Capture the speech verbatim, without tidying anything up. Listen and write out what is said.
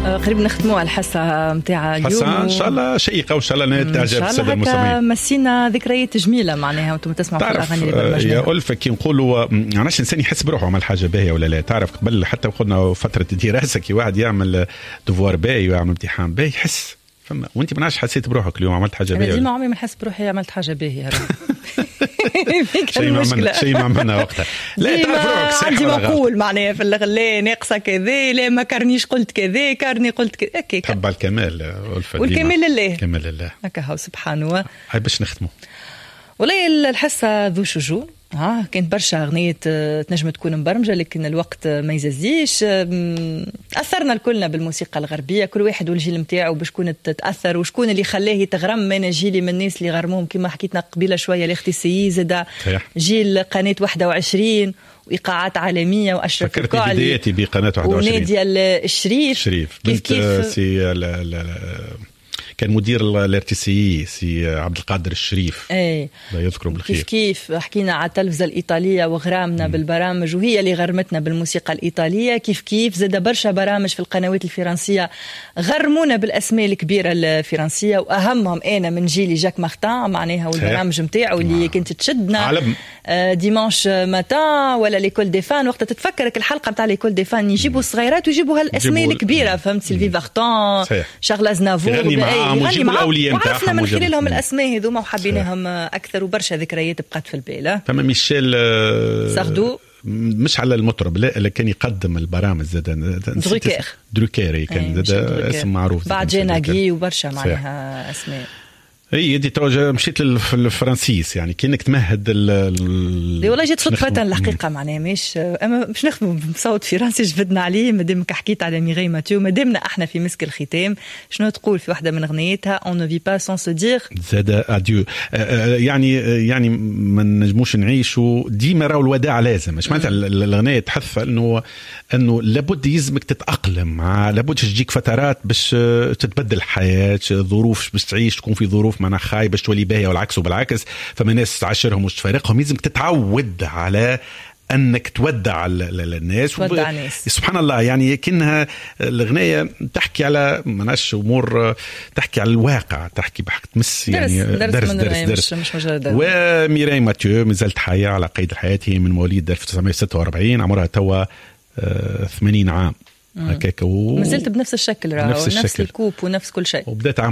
قريب نختموا على الحصة متاع اليوم حصة إن شاء الله شيقة وإن شاء الله تعجب السادة المستمعين. مسينا ذكريات جميلة معناها وانتم تسمعوا في الأغاني اللي برمجنا. يا ألفة كي نقولوا معناش إنسان يحس بروحه عمل حاجة باهية ولا لا. تعرف قبل حتى قلنا فترة دراسة كي واحد يعمل دوفوار باهي ويعمل امتحان باهي يحس فما وانت مناش حسيت بروحك اليوم عملت حاجة باهية. أنا ديما عمري ما نحس بروحي عملت حاجة باهية. شيء ما عملنا شيء ما عملنا وقتها. لا تعرف روحك عندي مقول معناها في الغلة ناقصة كذا لا ما كارنيش قلت كذا كارني قلت كذا. تحب الكمال ألفة. والكمال لله. كمال لله. هكا هو سبحانه. هاي باش نختمه. والله الحصة ذو شجون. ها كانت برشا أغنية تنجم تكون مبرمجة لكن الوقت ما يزازيش. أثرنا الكلنا بالموسيقى الغربية كل واحد والجيل متاعه باش كون تتأثر وشكون اللي خلاه يتغرم. أنا جيلي من الناس اللي غرموهم كما حكيتنا قبيلة شوية الاختسائي زاد جيل قناة واحد وعشرين وإيقاعات عالمية وأشرف القاعلي. فكرت بدايتي بقناة واحد وعشرين ونادية الشريف. شريف كيف كيف سي لا لا كان مدير الارتسي سي عبد القادر الشريف. اي لا يذكره بالخير. كيف كيف حكينا على التلفزة الإيطالية وغرامنا م. بالبرامج وهي اللي غرمتنا بالموسيقى الإيطالية. كيف كيف زاد برشا برامج في القنوات الفرنسية غرمونا بالأسماء الكبيرة الفرنسية وأهمهم أنا من جيلي جاك مارتان معناها والبرامج متاعه اللي كنت تشدنا عالم. ديمانش ماتان ولا ليكول دي فان وقت تتفكرك الحلقة بتاع ليكول دي فان يجيبوا الصغيرات ويجيبوا هالأسماء الكبيرة فهمت سيلفي فارتان شارل أزنافور يغني معاهم وعرفنا من خلالهم الأسماء هذوما وحبيناهم أكثر وبرشا ذكريات بقات في البال. فما ميشيل ساردو مش على المطرب لا اللي كان يقدم البرامج زاد دروكير دروكير كان زاد اسم معروف بعد جيناغي وبرشا معناها أسماء. هي دي توجه مشيت للفرنسيس يعني كأنك تمهد ال والله جت صدفة الحقيقة معناها مش أما مش نخدم بصوت فرنسي جبدنا عليه مادامك حكيت على ميغي ماتيو مادامنا احنا في مسك الختام شنو تقول في واحدة من أغنيتها on ne vit pas sans se dire زاد أديو يعني يعني ما نجموش نعيشوا ديما راهو الوداع لازم مش معناتها الأغنية تحث إنه إنه لابد يلزمك تتأقلم مع لابد تجيك فترات باش تتبدل الحياة ظروف باش تعيش تكون في ظروف معنا خايب باش تولي باهية والعكس وبالعكس فما ناس تعاشرهم وش تفارقهم لازمك تتعود على أنك تودع الناس تودع الناس سبحان الله يعني كأنها الأغنية تحكي على مناش أمور تحكي على الواقع تحكي بحق تمس يعني درس درس, درس, درس, درس مش مجرد وميراي ماتيو مازالت حية على قيد الحياة هي من مواليد ألف وتسعمائة وستة وأربعين عمرها توا ثمانين عام هكاك و... مازلت بنفس الشكل راه ونفس الكوب ونفس كل شيء وبدأت